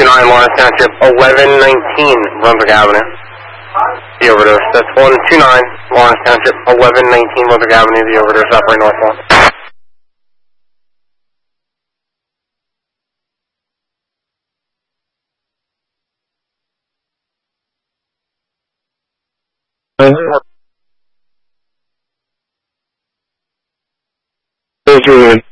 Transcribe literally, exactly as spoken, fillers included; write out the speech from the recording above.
two nine Lawrence Township, eleven nineteen Brunswick Avenue. The overdose. That's one two nine Lawrence Township, eleven nineteen Brunswick Avenue. The overdose operating northbound. Thank you.